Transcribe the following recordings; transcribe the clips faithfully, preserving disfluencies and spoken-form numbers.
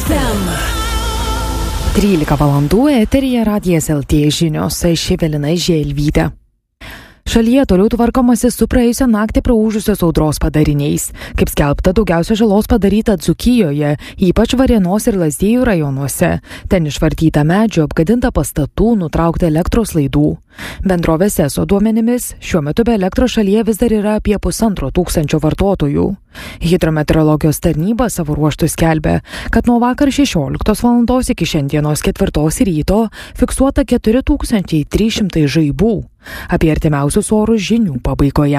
ef em. trylika valandų eteryje Radijas el tė žinios, aš Evelina Želvytė. Šalyje toliau tvarkomasi su praėjusią naktį praūžusios audros padariniais. Kaip skelbta, daugiausia žalos padaryta Dzūkijoje, ypač Varėnos ir Lazdijų rajonuose. Ten išvartyta medžių, apgadinta pastatų, nutraukta elektros laidų. Bendrovės eso duomenimis, šiuo metu be elektros šalyje vis dar yra apie pusantro tūkstančio vartotojų. Hidrometeorologijos tarnyba savo ruožtų skelbia, kad nuo vakar šešioliktos valandos iki šiandienos ketvirtos ryto fiksuota keturi tūkstančiai trys šimtai žaibų. Apie artimiausius orus žinių pabaigoje.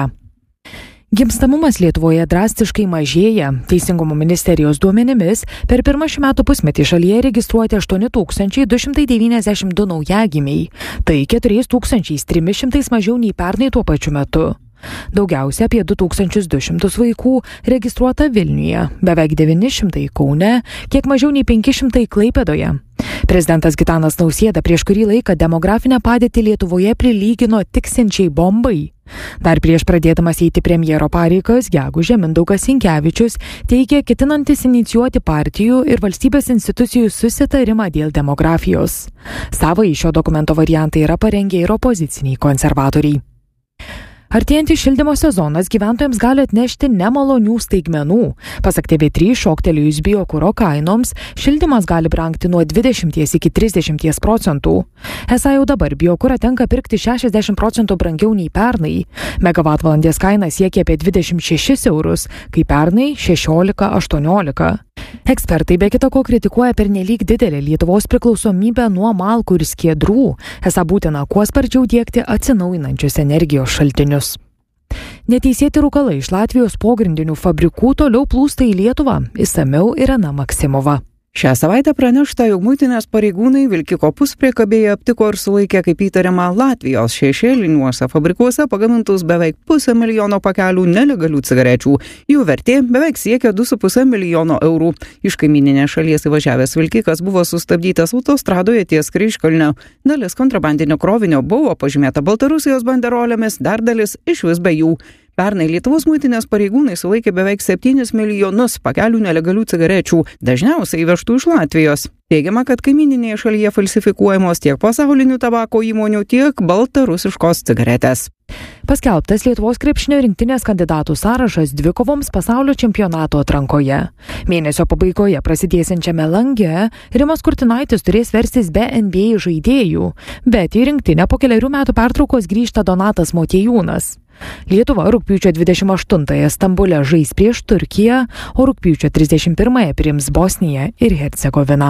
Gimstamumas Lietuvoje drastiškai mažėja. Teisingumo ministerijos duomenimis per pirmą šių metų pusmetį šalyje registruoti aštuoni tūkstančiai du šimtai devyniasdešimt du naujagimiai. Tai keturi tūkstančiai trys šimtai mažiau nei pernai tuo pačiu metu. Daugiausia apie du tūkstančius du šimtus vaikų registruota Vilniuje, beveik devyni šimtai Kaune, kiek mažiau nei penki šimtai Klaipėdoje. Prezidentas Gitanas Nausėda prieš kurį laiką demografinę padėtį Lietuvoje prilygino tiksinčiai bombai. Dar prieš pradėdamas eiti premjero pareigas, gegužę Mindaugas Sinkevičius teigė ketinantis inicijuoti partijų ir valstybės institucijų susitarimą dėl demografijos. Savąjį šio dokumento variantą yra parengę ir opoziciniai konservatoriai. Artėjantis šildymo sezonas gyventojams gali atnešti nemalonių staigmenų. Pasak T V trys, šoktelėjus biokuro kainoms, šildymas gali brangti nuo dvidešimties iki trisdešimties procentų. Esą jau dabar biokurą tenka pirkti šešiasdešimt procentų brangiau nei pernai. Megavatvalandės kaina siekia apie dvidešimt šešis eurus, kai pernai šešiolika aštuoniolika. Ekspertai be kita ko kritikuoja pernelyg didelę Lietuvos priklausomybę nuo malkų ir skiedrų, esą būtina kuo sparčiau diegti atsinaujinančius energijos šaltinius. Neteisėti rūkalai iš Latvijos pogrindinių fabrikų toliau plūsta į Lietuvą, išsamiau Irena Maksimova. Šią savaitę pranešta, jog muitinės pareigūnai Vilkiko puspriekabėje aptiko ir sulaikė kaip įtariama Latvijos šešėliniuose fabrikuose pagamintus beveik pusę milijono pakelių nelegalių cigarečių. Jų vertė beveik siekia du su puse milijono eurų. Iš kaimyninės šalies įvažiavęs Vilkikas buvo sustabdytas autostradoje ties Kryžkalnio. Dalis kontrabandinio krovinio buvo pažymėta Baltarusijos banderolėmis, dar dalis išvis be jų. Pernai Lietuvos muitinės pareigūnai sulaikė beveik septynis milijonus pakelių nelegalių cigarečių, dažniausiai įvežtų iš Latvijos. Teigiama, kad kaimyninėje šalyje falsifikuojamos tiek pasaulinių tabako įmonių, tiek baltarusiškos cigaretės. Paskelbtas Lietuvos krepšinio rinktinės kandidatų sąrašas dvikovoms pasaulio čempionato atrankoje. Mėnesio pabaigoje prasidėsiančiame lange Rimas Kurtinaitis turės verstis be N B A žaidėjų, bet į rinktinę po keliarių metų pertraukos grįžta Donatas Motiejūnas. Lietuva rugpjūčio dvidešimt aštuntąją Stambule žais prieš Turkiją, o rugpjūčio trisdešimt pirmąją priims Bosniją ir Hercegoviną.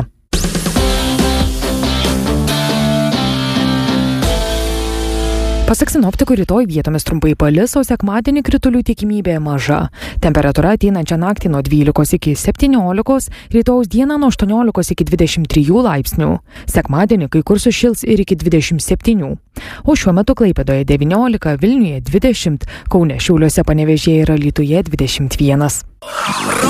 Pasak sinoptikų, rytoj vietomis trumpai palis, o sekmadienį kritulių tikimybė maža. Temperatūra ateinančią naktį nuo dvylikos iki septyniolikos, rytojaus dieną nuo aštuoniolikos iki dvidešimt trijų laipsnių. Sekmadienį kai kur sušils ir iki dvidešimt septynių. O šiuo metu Klaipėdoje devyniolika, Vilniuje dvidešimt, Kaune, Šiauliuose, Panevėžyje ir Alytuje dvidešimt vienas.